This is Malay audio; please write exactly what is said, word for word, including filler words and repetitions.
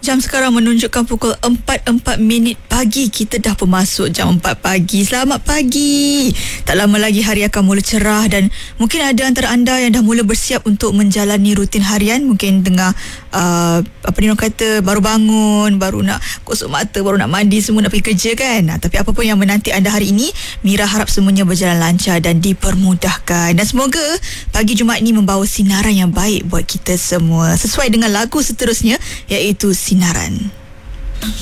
Jam sekarang menunjukkan pukul empat empat minit pagi. Kita dah pun masuk jam empat pagi. Selamat pagi. Tak lama lagi hari akan mula cerah dan mungkin ada antara anda yang dah mula bersiap untuk menjalani rutin harian. Mungkin tengah uh, apa ni orang kata, baru bangun, baru nak kosok mata, baru nak mandi, semua nak pergi kerja kan. Nah, tapi apa pun yang menanti anda hari ini, Mira harap semuanya berjalan lancar dan dipermudahkan. Dan semoga pagi Jumaat ini membawa sinaran yang baik buat kita semua. Sesuai dengan lagu seterusnya, iaitu Sinaran.